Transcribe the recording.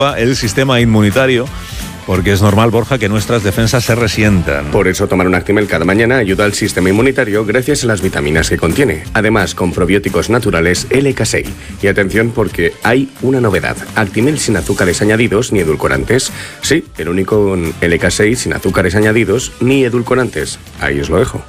el sistema inmunitario, porque es normal, Borja, que nuestras defensas se resientan. Por eso tomar un Actimel cada mañana ayuda al sistema inmunitario gracias a las vitaminas que contiene. Además, con probióticos naturales LK6. Y atención porque hay una novedad. Actimel sin azúcares añadidos ni edulcorantes. Sí, el único con LK6 sin azúcares añadidos ni edulcorantes. Ahí os lo dejo.